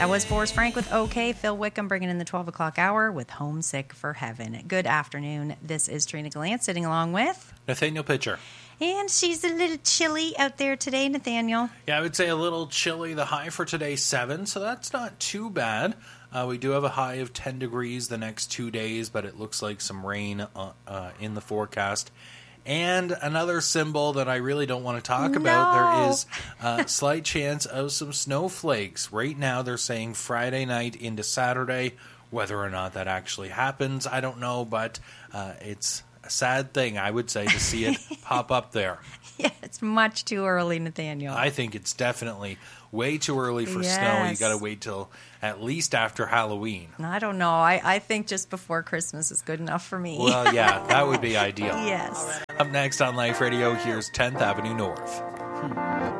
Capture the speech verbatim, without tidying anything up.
That was Forrest Frank with OK. Phil Wickham bringing in the twelve o'clock hour with Homesick for Heaven. Good afternoon. This is Trina Gallant sitting along with Nathaniel Pitcher. And she's a little chilly out there today, Nathaniel. Yeah, I would say a little chilly. The high for today, seven, so that's not too bad. Uh, we do have a high of ten degrees the next two days, but it looks like some rain uh, uh, in the forecast. And another symbol that I really don't want to talk No. about, there is a slight chance of some snowflakes. Right now, they're saying Friday night into Saturday. Whether or not that actually happens, I don't know, but uh, it's a sad thing, I would say, to see it pop up there. Yeah, it's much too early, Nathaniel. I think it's definitely way too early for Yes. snow. You got to wait till at least after Halloween. I don't know. I, I think just before Christmas is good enough for me. Well, yeah, that would be ideal. Yes. Up next on Life Radio, here's tenth Avenue North. Hmm.